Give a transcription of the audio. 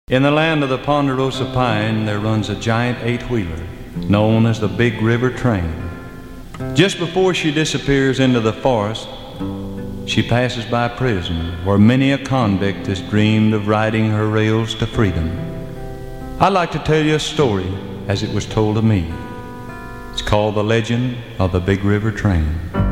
In the land of the Ponderosa Pine, there runs a giant eight-wheeler known as the Big River Train. Just before she disappears into the forest, she passes by a prison where many a convict has dreamed of riding her rails to freedom. I'd like to tell you a story as it was told to me. It's called The Legend of the Big River Train.